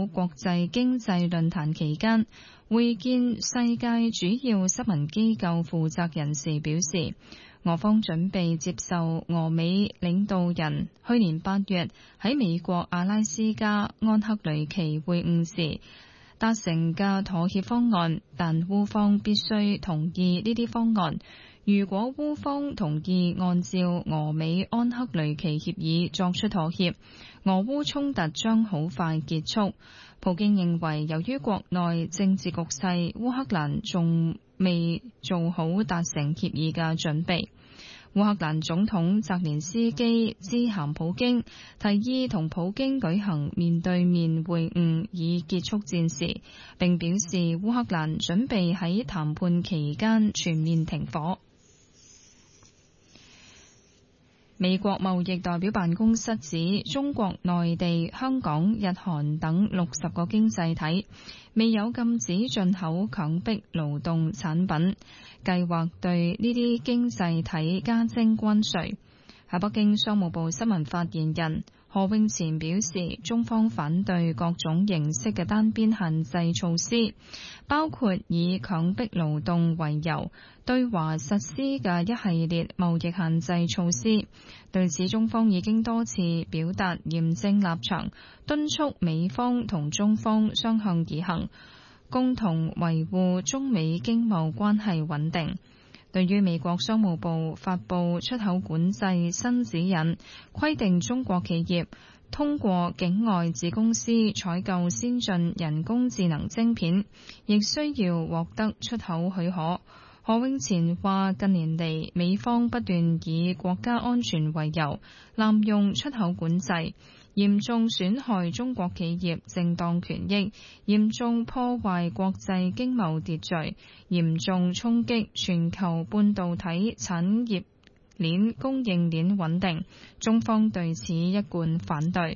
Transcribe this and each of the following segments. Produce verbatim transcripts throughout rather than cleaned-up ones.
島國際經濟論壇期間，會見世界主要新聞機構負責人時表示，俄方準備接受俄美領導人去年八月喺美國阿拉斯加安克雷奇會晤時達成嘅妥協方案，但烏方必須同意呢啲方案。如果烏方同意按照俄美安克雷奇協議作出妥協，俄烏衝突將好快結束。普京認為，由於國內政治局勢，烏克蘭仲未做好達成協議嘅準備。烏克蘭總統澤連斯基致函普京，提議同普京舉行面對面會晤以結束戰事，並表示烏克蘭準備喺談判期間全面停火。美國貿易代表辦公室指，中國內地、香港、日韓等六十個經濟體未有禁止進口強迫勞動產品，計劃對呢啲經濟體加徵關稅。喺北京，商務部新聞發言人何永前表示，中方反對各種形式嘅單邊限制措施，包括以強迫勞動為由對華實施嘅一系列貿易限制措施。對此，中方已經多次表達嚴正立場，敦促美方同中方相向而行，共同維護中美經貿關係穩定。對於美國商務部發布出口管制新指引，規定中國企業通過境外子公司採購先進人工智能晶片，亦需要獲得出口許可。何永前話，近年嚟美方不斷以國家安全為由，濫用出口管制，嚴重損害中國企業正當權益，嚴重破壞國際經貿秩序，嚴重衝擊全球半導體產業鏈供應鏈穩定。中方對此一貫反對。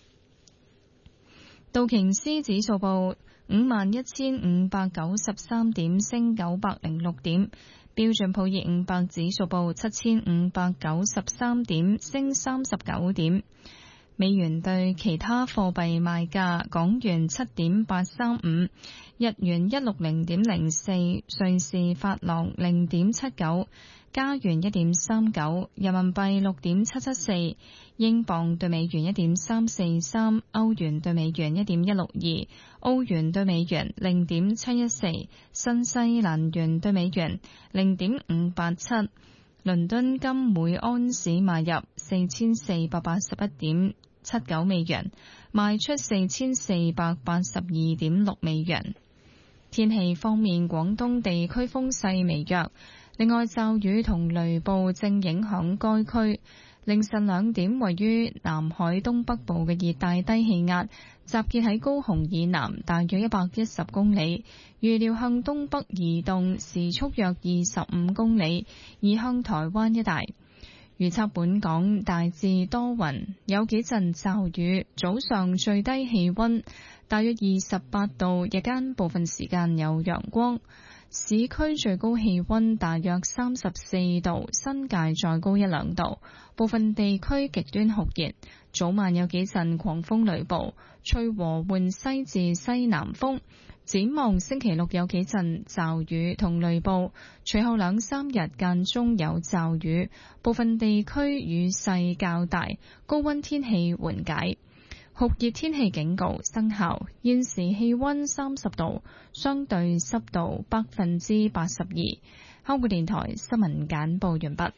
道瓊斯指數報五萬一千五百九十三點，升九百零六點。標準普爾五百指數報七千五百九十三點，升三十九點。美元對其他貨幣賣價：港元七點八三五，日元一六零點零四，瑞士法郎零點七九，加元一點三九，人民幣六點七七四，英鎊對美元一點三四三，歐元對美元一點一六二，澳元對美元零點七一四，新西蘭元對美元零點五八七。倫敦金每安士買入四千四百八十一點七九美元，賣出四千四百八十二點六美元。天氣方面，廣東地區風勢微弱，另外驟雨同雷暴正影響該區。凌晨兩點，位於南海東北部嘅熱帶低氣壓集結喺高雄以南大約一百一十公里，預料向東北移動，時速約二十五公里，移向台灣一帶。預測本港大致多雲，有幾陣驟雨，早上最低氣溫大約二十八度，日間部分時間有陽光。市區最高氣溫大約三十四度，新界再高一兩度，部分地區極端酷熱。早晚有幾陣狂風雷暴，吹和緩西至西南風。展望星期六有幾陣驟雨同雷暴，隨後兩三日間中有驟雨，部分地區雨勢較大，高溫天氣緩解。酷熱天氣警告生效，現時氣溫三十度，相對濕度百分之八十二。香港電台新聞簡報完畢。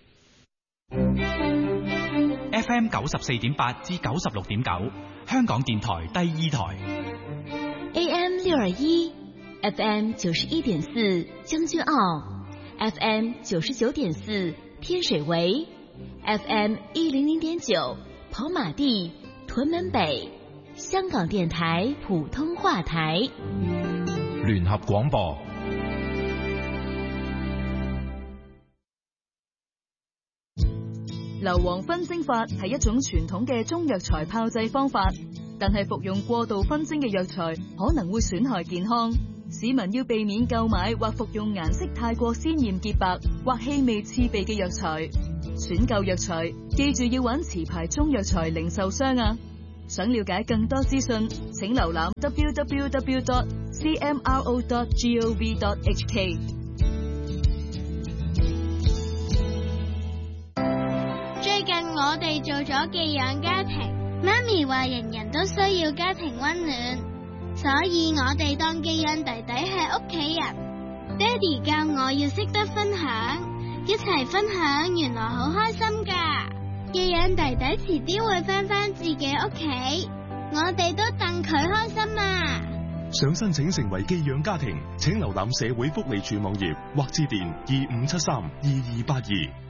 F M 九十四點八至九十六點九，香港電台第二台。 A M 六二一 ，F M 九十一點四將軍澳 ，F M 九十九點四天水圍 ，F M 一零零點九跑馬地。屯門北，香港電台普通話台， 聯合廣播。 硫磺熏蒸法係一種傳統嘅中藥材炮製方法，但係服用過度熏蒸嘅藥材可能會損害健康。市民要避免購買或服用顏色太過鮮艷潔白或氣味刺鼻嘅藥材。選購藥材，記住要揾持牌中藥材零售商啊！ 想了解更多資訊，請瀏覽 w w w dot c m r o dot gov dot h k。 最近我哋做咗寄養家庭，媽咪話人人都需要家庭溫暖，所以我哋當寄養弟弟係屋企人。爹哋教我要識得分享，一齊分享原來好開心㗎。寄養弟弟遲啲會返返自己屋企，我哋都戥佢開心啊！ 想申請成為寄養家庭，請瀏覽社會福利署網頁或致電二五七三二二八二。